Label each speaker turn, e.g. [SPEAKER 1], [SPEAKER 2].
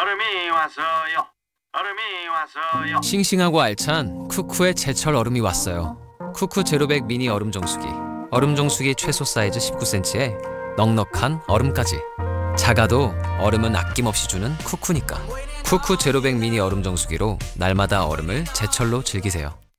[SPEAKER 1] 얼음이 왔어요. 얼음이 왔어요.
[SPEAKER 2] 싱싱하고 알찬 쿠쿠의 제철 얼음이 왔어요. 쿠쿠 제로백 미니 얼음 정수기. 얼음 정수기 최소 사이즈 19cm에 넉넉한 얼음까지. 작아도 얼음은 아낌없이 주는 쿠쿠니까. 쿠쿠 제로백 미니 얼음 정수기로 날마다 얼음을 제철로 즐기세요.